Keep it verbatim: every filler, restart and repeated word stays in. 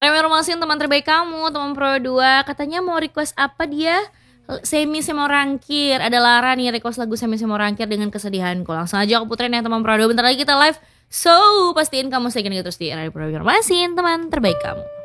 Remi Romasin teman terbaik kamu, teman Pro dua. Katanya mau request apa dia? Semi Semo Rangkir. Ada Lara nih request lagu Semi Semo Rangkir dengan kesedihanku. Langsung aja aku puterin ya teman Pro dua. Bentar lagi kita live. So, pastiin kamu stay terus di Radio Pro dua Romasin, teman terbaik kamu.